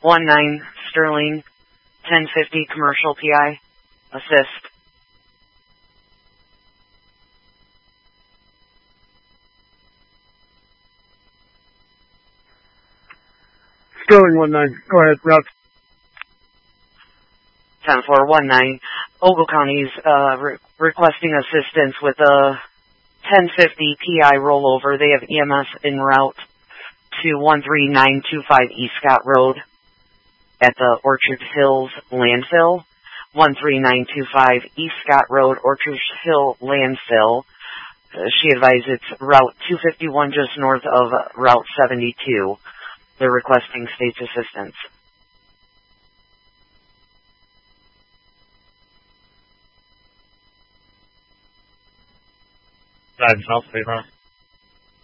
19 Sterling, 1050 commercial PI. Assist. Sterling 19. Go ahead, route. 10-4-19. Ogle County's requesting assistance with a 1050 PI rollover. They have EMS en route to 13925 East Scott Road at the Orchard Hills landfill. 13925 East Scott Road, Orchard Hill landfill. She advised it's Route 251 just north of Route 72. They're requesting state's assistance. South State, huh?